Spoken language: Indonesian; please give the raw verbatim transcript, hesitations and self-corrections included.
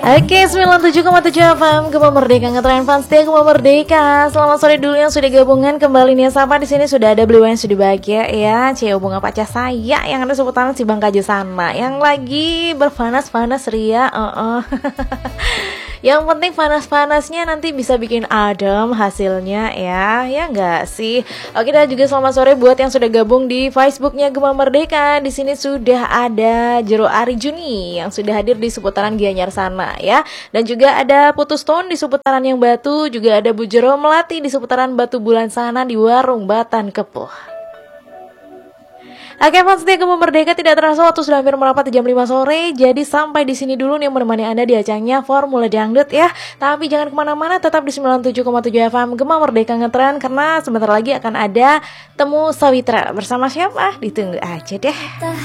Oke, sembilan puluh tujuh koma tujuh F M Gema Merdeka ngetren fans dia Gema Merdeka. Selamat sore dulu yang sudah gabungan kembali nih Sapa di sini sudah ada beliau yang sudah bahagia ya. Cio bunga pacar saya yang ada seputaran si Bangka sana yang lagi berpanas-panas ria. Uh-uh. Yang penting panas-panasnya nanti bisa bikin adem hasilnya ya. Ya enggak sih? Oke, dan juga selamat sore buat yang sudah gabung di Facebooknya Gema Merdeka. Di sini sudah ada Jero Ari Juni yang sudah hadir di seputaran Gianyar sana ya. Dan juga ada Putus Stone di seputaran Yang Batu, juga ada Bu Jero Melati di seputaran Batu Bulan sana di Warung Batan Kepuh. Oke, fans setia Gema Merdeka, tidak terasa waktu sudah hampir merapat di jam lima sore. Jadi sampai di sini dulu nih menemani Anda di acaranya Formula Dangdut ya. Tapi jangan kemana-mana, tetap di sembilan puluh tujuh koma tujuh F M Gema Merdeka ngetren, karena sebentar lagi akan ada Temu Sawitra bersama siapa? Ditunggu aja deh.